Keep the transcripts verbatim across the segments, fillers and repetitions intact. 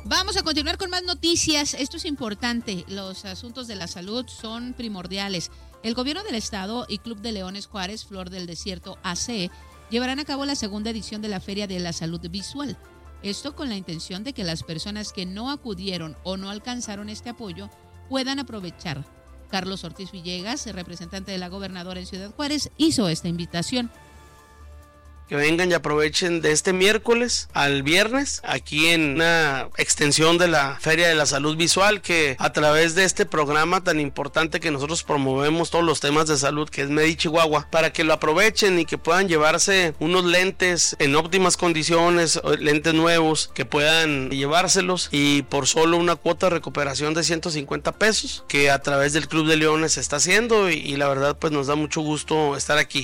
Vamos a continuar con más noticias. Esto es importante. Los asuntos de la salud son primordiales. El gobierno del estado y Club de Leones Juárez, Flor del Desierto A C, llevarán a cabo la segunda edición de la Feria de la Salud Visual. Esto con la intención de que las personas que no acudieron o no alcanzaron este apoyo puedan aprovechar. Carlos Ortiz Villegas, representante de la gobernadora en Ciudad Juárez, hizo esta invitación. Que vengan y aprovechen de este miércoles al viernes, aquí en una extensión de la Feria de la Salud Visual, que a través de este programa tan importante que nosotros promovemos todos los temas de salud, que es Medi Chihuahua, para que lo aprovechen y que puedan llevarse unos lentes en óptimas condiciones, lentes nuevos, que puedan llevárselos y por solo una cuota de recuperación de ciento cincuenta pesos, que a través del Club de Leones se está haciendo y, y la verdad pues nos da mucho gusto estar aquí.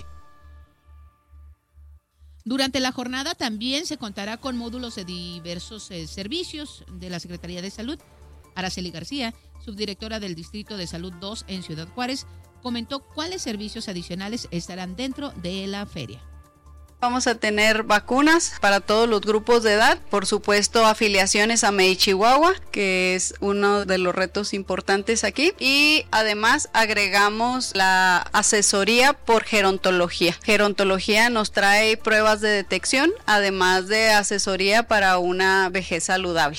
Durante la jornada también se contará con módulos de diversos eh, servicios de la Secretaría de Salud. Araceli García, subdirectora del Distrito de Salud dos en Ciudad Juárez, comentó cuáles servicios adicionales estarán dentro de la feria. Vamos a tener vacunas para todos los grupos de edad, por supuesto afiliaciones a Medi Chihuahua, que es uno de los retos importantes aquí, y además agregamos la asesoría por gerontología. Gerontología nos trae pruebas de detección, además de asesoría para una vejez saludable.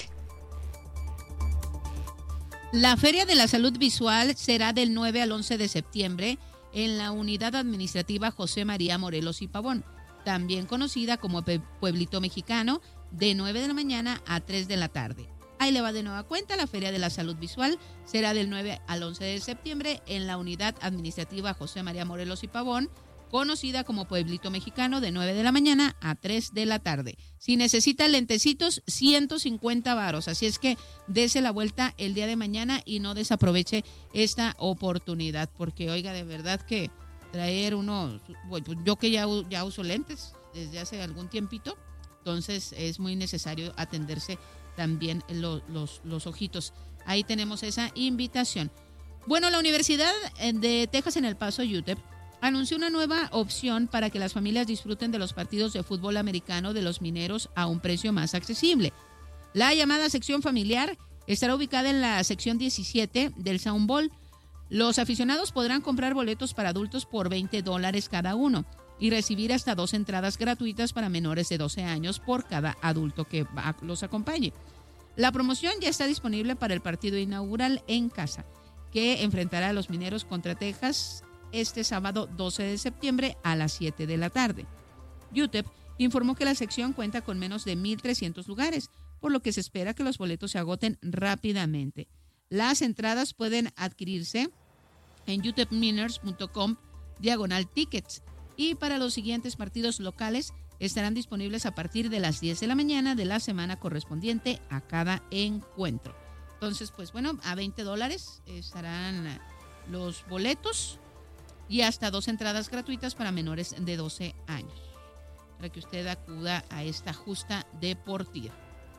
La Feria de la Salud Visual será del nueve al once de septiembre en la Unidad Administrativa José María Morelos y Pavón, también conocida como Pueblito Mexicano, de nueve de la mañana a tres de la tarde. Ahí le va de nueva cuenta, la Feria de la Salud Visual será del nueve al once de septiembre en la Unidad Administrativa José María Morelos y Pavón, conocida como Pueblito Mexicano, de nueve de la mañana a tres de la tarde. Si necesita lentecitos, ciento cincuenta varos, así es que dése la vuelta el día de mañana y no desaproveche esta oportunidad, porque oiga, de verdad que traer uno, yo que ya, ya uso lentes desde hace algún tiempito, entonces es muy necesario atenderse también los, los, los ojitos. Ahí tenemos esa invitación. Bueno, la Universidad de Texas en El Paso, U T E P, anunció una nueva opción para que las familias disfruten de los partidos de fútbol americano de los Mineros a un precio más accesible. La llamada sección familiar estará ubicada en la sección diecisiete del Sound Bowl. Los aficionados podrán comprar boletos para adultos por veinte dólares cada uno y recibir hasta dos entradas gratuitas para menores de doce años por cada adulto que los acompañe. La promoción ya está disponible para el partido inaugural en casa, que enfrentará a los Mineros contra Texas este sábado doce de septiembre a las siete de la tarde. U T E P informó que la sección cuenta con menos de mil trescientos lugares, por lo que se espera que los boletos se agoten rápidamente. Las entradas pueden adquirirse en utepminers punto com diagonal tickets y para los siguientes partidos locales estarán disponibles a partir de las diez de la mañana de la semana correspondiente a cada encuentro. Entonces, pues bueno, a veinte dólares estarán los boletos y hasta dos entradas gratuitas para menores de doce años, para que usted acuda a esta justa deportiva.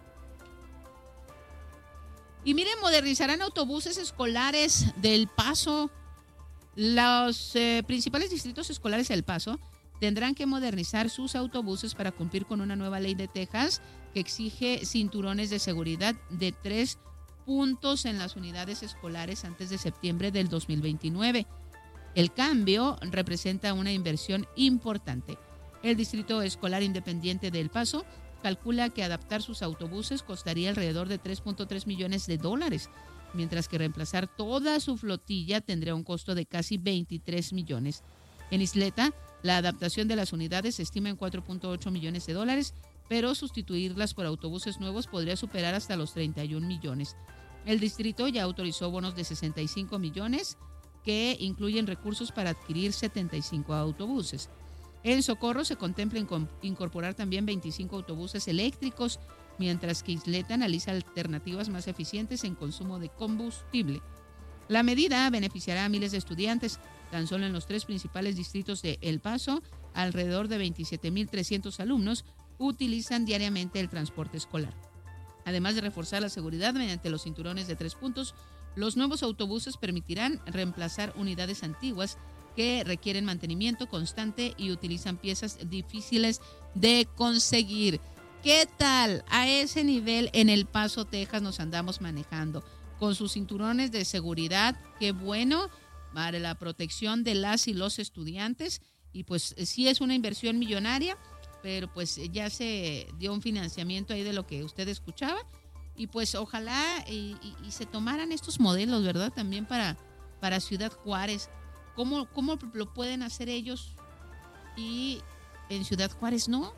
Y miren, modernizarán autobuses escolares del Paso. Los eh, principales distritos escolares del Paso tendrán que modernizar sus autobuses para cumplir con una nueva ley de Texas que exige cinturones de seguridad de tres puntos en las unidades escolares antes de septiembre del dos mil veintinueve. El cambio representa una inversión importante. El Distrito Escolar Independiente de El Paso calcula que adaptar sus autobuses costaría alrededor de tres punto tres millones de dólares, mientras que reemplazar toda su flotilla tendría un costo de casi veintitrés millones. En Isleta, la adaptación de las unidades se estima en cuatro punto ocho millones de dólares, pero sustituirlas por autobuses nuevos podría superar hasta los treinta y un millones. El distrito ya autorizó bonos de sesenta y cinco millones que incluyen recursos para adquirir setenta y cinco autobuses. En Socorro se contempla incorporar también veinticinco autobuses eléctricos, mientras que Isleta analiza alternativas más eficientes en consumo de combustible. La medida beneficiará a miles de estudiantes. Tan solo en los tres principales distritos de El Paso, alrededor de veintisiete mil trescientos alumnos utilizan diariamente el transporte escolar. Además de reforzar la seguridad mediante los cinturones de tres puntos, los nuevos autobuses permitirán reemplazar unidades antiguas que requieren mantenimiento constante y utilizan piezas difíciles de conseguir. ¿Qué tal? A ese nivel en El Paso, Texas nos andamos manejando con sus cinturones de seguridad. Qué bueno para la protección de las y los estudiantes. Y pues sí es una inversión millonaria, pero pues ya se dio un financiamiento ahí de lo que usted escuchaba. Y pues ojalá y, y, y se tomaran estos modelos, ¿verdad? También para, para Ciudad Juárez. ¿Cómo, ¿Cómo lo pueden hacer ellos y en Ciudad Juárez no?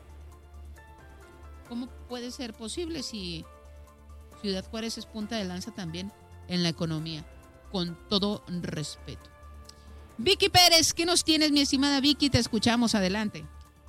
¿Cómo puede ser posible si Ciudad Juárez es punta de lanza también en la economía? Con todo respeto. Vicky Pérez, ¿qué nos tienes, mi estimada Vicky? Te escuchamos, adelante.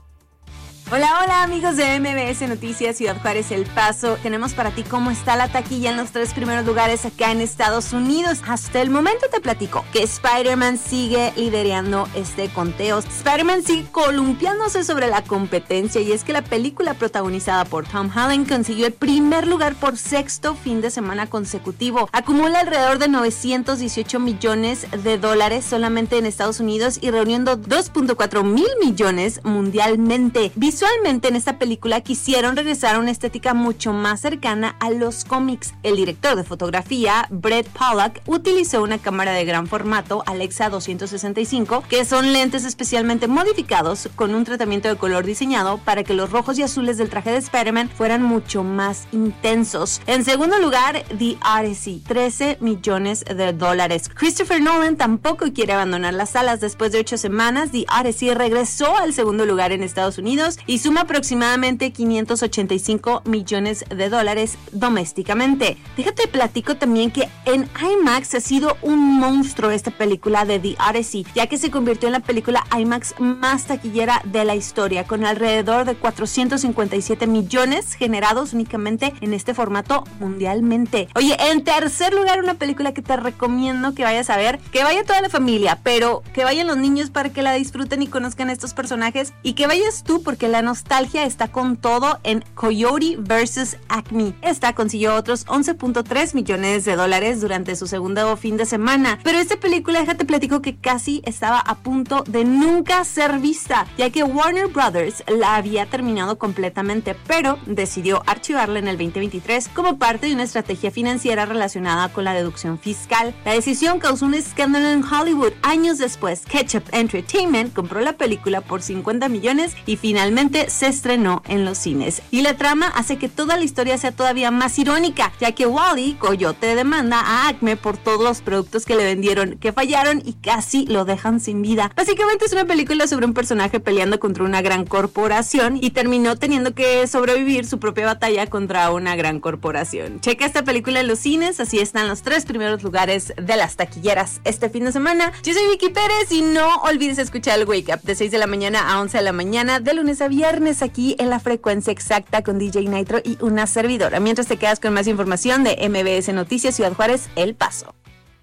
Hola, hola amigos de M B S Noticias Ciudad Juárez El Paso. Tenemos para ti cómo está la taquilla en los tres primeros lugares acá en Estados Unidos. Hasta el momento te platico que Spider-Man sigue liderando este conteo. Spider-Man sigue columpiándose sobre la competencia y es que la película protagonizada por Tom Holland consiguió el primer lugar por sexto fin de semana consecutivo. Acumula alrededor de novecientos dieciocho millones de dólares solamente en Estados Unidos y reuniendo dos punto cuatro mil millones mundialmente. Visualmente en esta película quisieron regresar a una estética mucho más cercana a los cómics. El director de fotografía, Brett Pollack, utilizó una cámara de gran formato Alexa doscientos sesenta y cinco, que son lentes especialmente modificados con un tratamiento de color diseñado para que los rojos y azules del traje de Spider-Man fueran mucho más intensos. En segundo lugar, The Odyssey, trece millones de dólares. Christopher Nolan tampoco quiere abandonar las salas. Después de ocho semanas, The Odyssey regresó al segundo lugar en Estados Unidos y suma aproximadamente quinientos ochenta y cinco millones de dólares domésticamente. Déjate platico también que en IMAX ha sido un monstruo esta película de The Odyssey, ya que se convirtió en la película IMAX más taquillera de la historia, con alrededor de cuatrocientos cincuenta y siete millones generados únicamente en este formato mundialmente. Oye, en tercer lugar, una película que te recomiendo que vayas a ver, que vaya toda la familia, pero que vayan los niños para que la disfruten y conozcan estos personajes, y que vayas tú porque la nostalgia está con todo en Coyote versus Acme. Esta consiguió otros once punto tres millones de dólares durante su segundo fin de semana, pero esta película, déjate platico que casi estaba a punto de nunca ser vista, ya que Warner Brothers la había terminado completamente, pero decidió archivarla en el veinte veintitrés como parte de una estrategia financiera relacionada con la deducción fiscal. La decisión causó un escándalo en Hollywood. Años después, Ketchup Entertainment compró la película por cincuenta millones y finalmente se estrenó en los cines. Y la trama hace que toda la historia sea todavía más irónica, ya que Wally Coyote demanda a Acme por todos los productos que le vendieron, que fallaron y casi lo dejan sin vida. Básicamente es una película sobre un personaje peleando contra una gran corporación y terminó teniendo que sobrevivir su propia batalla contra una gran corporación. Checa esta película en los cines, así están los tres primeros lugares de las taquilleras este fin de semana. Yo soy Vicky Pérez y no olvides escuchar el Wake Up de seis de la mañana a once de la mañana de lunes a viernes aquí en la frecuencia exacta con D J Nitro y una servidora. Mientras te quedas con más información de M B S Noticias Ciudad Juárez, El Paso.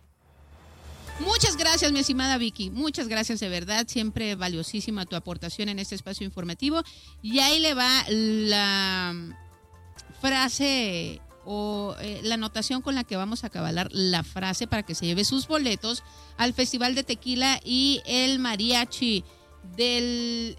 Muchas gracias, mi estimada Vicky. Muchas gracias, de verdad. Siempre valiosísima tu aportación en este espacio informativo. Y ahí le va la frase o eh, la anotación con la que vamos a cabalar la frase para que se lleve sus boletos al Festival de Tequila y el Mariachi del...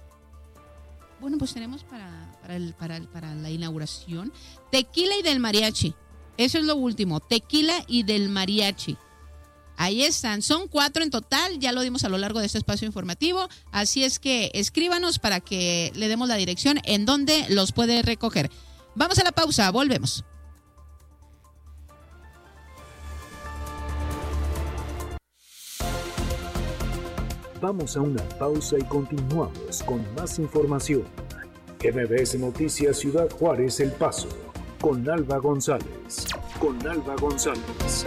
Bueno, pues tenemos para, para, el, para, el, para la inauguración Tequila y del Mariachi. Eso es lo último, Tequila y del Mariachi. Ahí están, son cuatro en total, ya lo dimos a lo largo de este espacio informativo, así es que escríbanos para que le demos la dirección en donde los puede recoger. Vamos a la pausa, volvemos. Vamos a una pausa y continuamos con más información. M B S Noticias Ciudad Juárez El Paso, con Alba González. Con Alba González.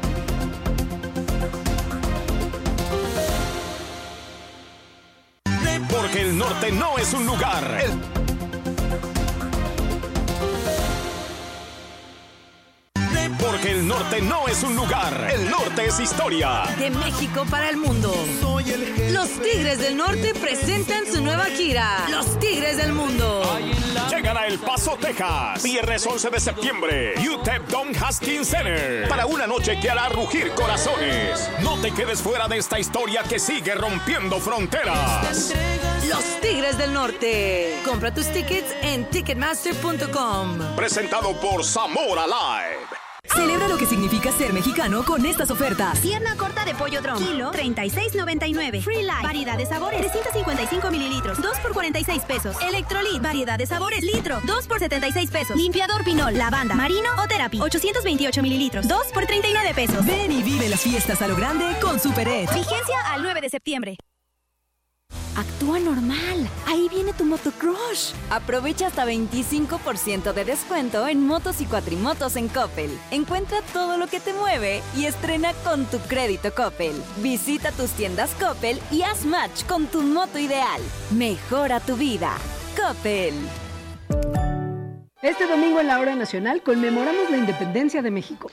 Porque el norte no es un lugar. El... Porque el norte no es un lugar. El norte es historia. De México para el mundo. Los Tigres del Norte presentan su nueva gira. Los Tigres del Mundo. Llegan a El Paso, Texas. Viernes once de septiembre. U T E P Don Haskins Center. Para una noche que hará rugir corazones. No te quedes fuera de esta historia que sigue rompiendo fronteras. Los Tigres del Norte. Compra tus tickets en ticketmaster punto com. Presentado por Zamora Live. Celebra lo que significa ser mexicano con estas ofertas. Pierna corta de pollo drum, kilo treinta y seis noventa y nueve. Free Life, variedad de sabores, trescientos cincuenta y cinco mililitros, dos por cuarenta y seis pesos. Electrolit, variedad de sabores, litro, dos por setenta y seis pesos. Limpiador Pinol, lavanda, marino o Therapy, ochocientos veintiocho mililitros, dos por treinta y nueve pesos. Ven y vive las fiestas a lo grande con Super Ed. Vigencia al nueve de septiembre. Actúa normal. Ahí viene tu motocrush. Aprovecha hasta veinticinco por ciento de descuento en motos y cuatrimotos en Coppel. Encuentra todo lo que te mueve y estrena con tu crédito Coppel. Visita tus tiendas Coppel y haz match con tu moto ideal. Mejora tu vida. Coppel. Este domingo en la Hora Nacional conmemoramos la independencia de México.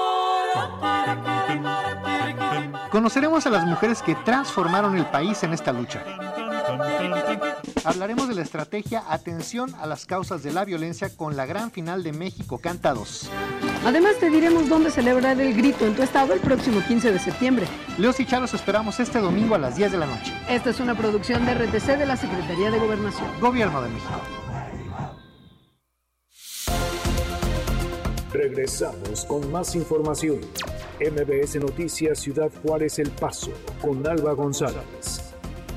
Conoceremos a las mujeres que transformaron el país en esta lucha. Hablaremos de la estrategia Atención a las causas de la violencia con la gran final de México Canta dos. Además te diremos dónde celebrar el grito en tu estado el próximo quince de septiembre. Leos y Charos esperamos este domingo a las diez de la noche. Esta es una producción de R T C de la Secretaría de Gobernación. Gobierno de México. Regresamos con más información. M B S Noticias Ciudad Juárez El Paso con Alba González.